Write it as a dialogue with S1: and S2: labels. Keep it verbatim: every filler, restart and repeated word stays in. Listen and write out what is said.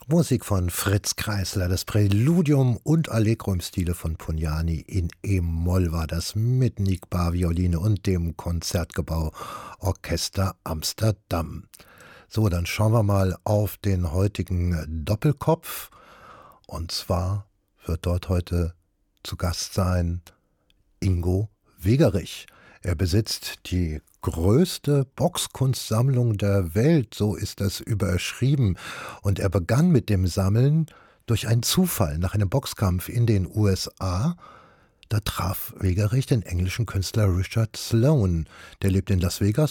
S1: Musik von Fritz Kreisler, das Präludium und Allegro im Stile von Pugnani in E-Moll war das mit Nick Bar-Violine und dem Konzertgebau Orchester Amsterdam. So, dann schauen wir mal auf den heutigen Doppelkopf. Und zwar wird dort heute zu Gast sein Ingo Wegerich. Er besitzt die größte Boxkunstsammlung der Welt, so ist das überschrieben. Und er begann mit dem Sammeln durch einen Zufall nach einem Boxkampf in den U S A. Da traf Wegerich den englischen Künstler Richard Sloane. Der lebt in Las Vegas